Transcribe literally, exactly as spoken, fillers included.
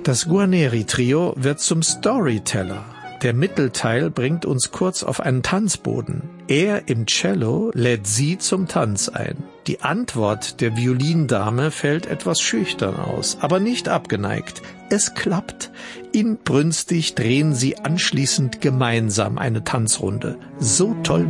Das Guarneri-Trio wird zum Storyteller. Der Mittelteil bringt uns kurz auf einen Tanzboden. Er im Cello lädt sie zum Tanz ein. Die Antwort der Violindame fällt etwas schüchtern aus, aber nicht abgeneigt. Es klappt. Inbrünstig drehen sie anschließend gemeinsam eine Tanzrunde. So toll